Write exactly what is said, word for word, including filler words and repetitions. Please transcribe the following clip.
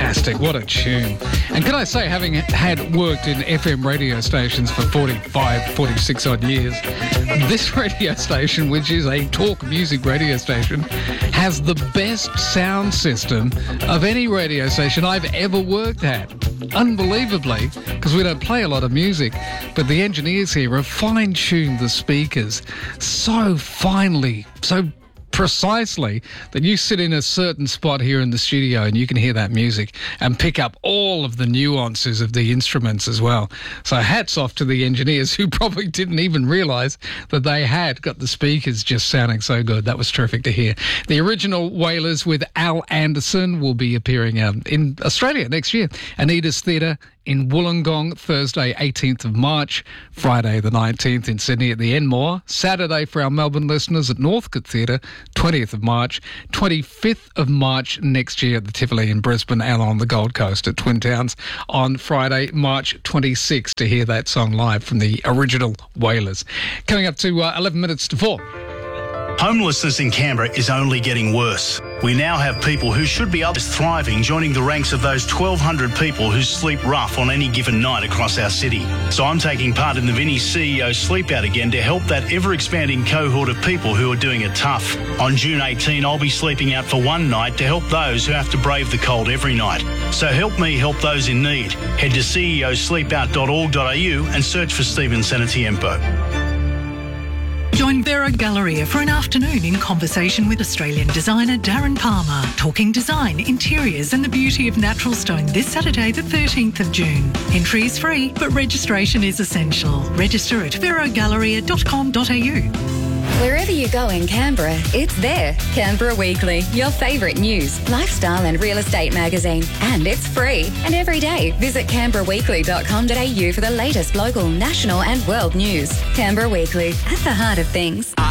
Fantastic. What a tune. And can I say, having had worked in F M radio stations for forty-five, forty-six odd years, this radio station, which is a talk music radio station, has the best sound system of any radio station I've ever worked at. Unbelievably, because we don't play a lot of music, but the engineers here have fine-tuned the speakers so finely, so precisely that you sit in a certain spot here in the studio and you can hear that music and pick up all of the nuances of the instruments as well. So hats off to the engineers who probably didn't even realise that they had got the speakers just sounding so good. That was terrific to hear. The original Wailers with Al Anderson will be appearing um, in Australia next year. Anita's Theatre in Wollongong, Thursday, eighteenth of March, Friday the nineteenth in Sydney at the Enmore, Saturday for our Melbourne listeners at Northcote Theatre, twentieth of March, twenty-fifth of March next year at the Tivoli in Brisbane, and on the Gold Coast at Twin Towns on Friday, March twenty-sixth, to hear that song live from the original Wailers. Coming up to uh, eleven minutes to four. Homelessness in Canberra is only getting worse. We now have people who should be others thriving joining the ranks of those twelve hundred people who sleep rough on any given night across our city. So I'm taking part in the Vinnie C E O Sleep Out again to help that ever-expanding cohort of people who are doing it tough. On June eighteenth, I'll be sleeping out for one night to help those who have to brave the cold every night. So help me help those in need. Head to c e o sleep out dot org dot a u and search for Stephen Senatiempo. Join Vera Galleria for an afternoon in conversation with Australian designer Darren Palmer, talking design, interiors and the beauty of natural stone this Saturday the thirteenth of June. Entry is free, but registration is essential. Register at vera galleria dot com dot a u. Wherever you go in Canberra, it's there. Canberra Weekly, your favourite news, lifestyle and real estate magazine. And it's free. And every day, visit canberra weekly dot com dot a u for the latest local, national and world news. Canberra Weekly, at the heart of things.